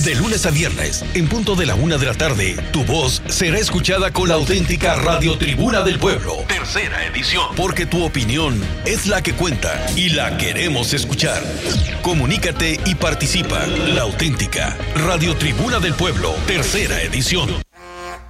De lunes a viernes, en punto de la 1 de la tarde, tu voz será escuchada con la auténtica Radio Tribuna del Pueblo. Tercera edición. Porque tu opinión es la que cuenta y la queremos escuchar. Comunícate y participa. La auténtica Radio Tribuna del Pueblo. Tercera edición.